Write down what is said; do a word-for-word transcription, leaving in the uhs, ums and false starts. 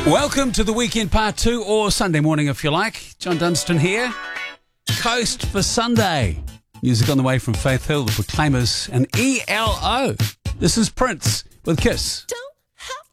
Welcome to the weekend part two, or Sunday morning if you like. John Dunstan here. Coast for Sunday. Music on the way from Faith Hill, The Proclaimers, and E L O. This is Prince with Kiss. Don't